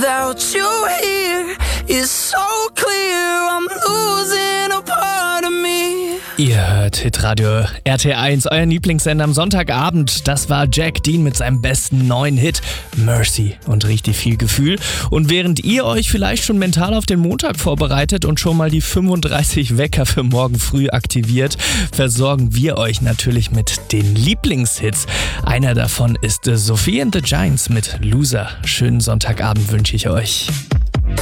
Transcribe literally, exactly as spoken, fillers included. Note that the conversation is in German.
Without you here, it's so clear I'm losing a part of me. Ihr hört Hitradio R T eins, euer Lieblingssender am Sonntagabend. Das war Jack Dean mit seinem besten neuen Hit Mercy und richtig viel Gefühl. Und während ihr euch vielleicht schon mental auf den Montag vorbereitet und schon mal die fünfunddreißig Wecker für morgen früh aktiviert, versorgen wir euch natürlich mit den Lieblingshits. Einer davon ist Sophie and the Giants mit Loser. Schönen Sonntagabend wünsche ich euch.